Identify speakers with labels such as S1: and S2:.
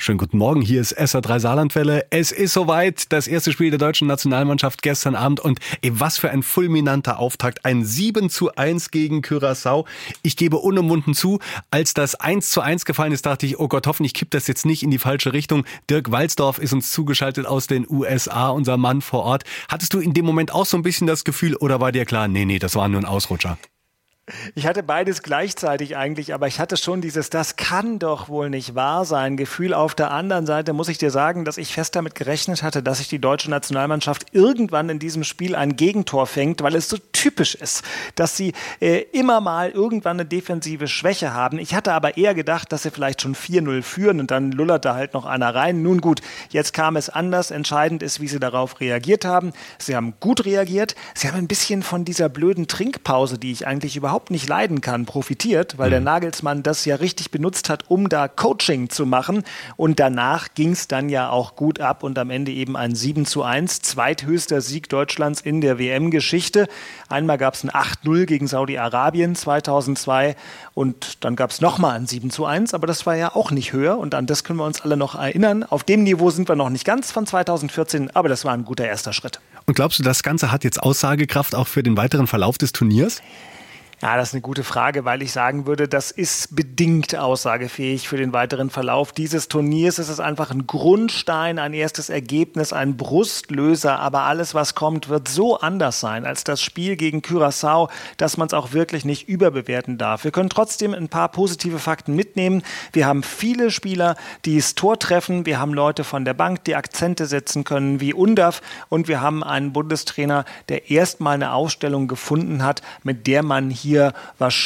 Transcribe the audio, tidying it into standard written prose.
S1: Schönen guten Morgen, hier ist SR3 Saarlandwelle. Es ist soweit, das erste Spiel der deutschen Nationalmannschaft gestern Abend und was für ein fulminanter Auftakt. Ein 7:1 gegen Curaçao. Ich gebe unumwunden zu, als das 1:1 gefallen ist, dachte ich, oh Gott, hoffentlich kippt das jetzt nicht in die falsche Richtung. Dirk Walsdorf ist uns zugeschaltet aus den USA, unser Mann vor Ort. Hattest du in dem Moment auch so ein bisschen das Gefühl oder war dir klar, nee, das war nur ein Ausrutscher?
S2: Ich hatte beides gleichzeitig eigentlich, aber ich hatte schon das kann doch wohl nicht wahr sein Gefühl. Auf der anderen Seite muss ich dir sagen, dass ich fest damit gerechnet hatte, dass sich die deutsche Nationalmannschaft irgendwann in diesem Spiel ein Gegentor fängt, weil es so typisch ist, dass sie immer mal irgendwann eine defensive Schwäche haben. Ich hatte aber eher gedacht, dass sie vielleicht schon 4-0 führen und dann lullerte halt noch einer rein. Nun gut, jetzt kam es anders. Entscheidend ist, wie sie darauf reagiert haben. Sie haben gut reagiert. Sie haben ein bisschen von dieser blöden Trinkpause, die ich eigentlich überhaupt nicht leiden kann, profitiert, weil der Nagelsmann das ja richtig benutzt hat, um da Coaching zu machen. Und danach ging es dann ja auch gut ab und am Ende eben ein 7:1, zweithöchster Sieg Deutschlands in der WM-Geschichte. Einmal gab es ein 8:0 gegen Saudi-Arabien 2002 und dann gab es nochmal ein 7:1, aber das war ja auch nicht höher und an das können wir uns alle noch erinnern. Auf dem Niveau sind wir noch nicht ganz von 2014, aber das war ein guter erster Schritt.
S1: Und glaubst du, das Ganze hat jetzt Aussagekraft auch für den weiteren Verlauf des Turniers?
S2: Ja, das ist eine gute Frage, weil ich sagen würde, das ist bedingt aussagefähig für den weiteren Verlauf dieses Turniers. Es ist einfach ein Grundstein, ein erstes Ergebnis, ein Brustlöser. Aber alles, was kommt, wird so anders sein als das Spiel gegen Curaçao, dass man es auch wirklich nicht überbewerten darf. Wir können trotzdem ein paar positive Fakten mitnehmen. Wir haben viele Spieler, die das Tor treffen. Wir haben Leute von der Bank, die Akzente setzen können, wie Undav. Und wir haben einen Bundestrainer, der erstmal eine Aufstellung gefunden hat, mit der man hier wahrscheinlich